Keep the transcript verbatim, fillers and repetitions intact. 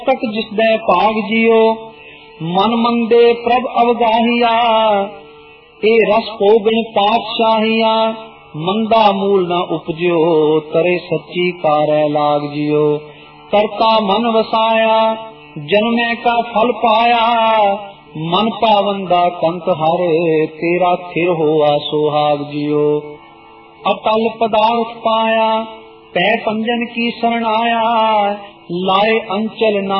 तक जिसदे भाग जियो मन मंदे प्रभ अवगाहिया ए रस पोगण पातशाहिया मंदा मूल न उपजो तरे सच्ची कारै लाग जियो करता मन वसाया जन्मे का फल पाया मन पावंदा कंत हर तेरा थिर होआ सोहाग जियो अतल पदार्थ पाया पै पंजन की शरण आया लाए अंचल ना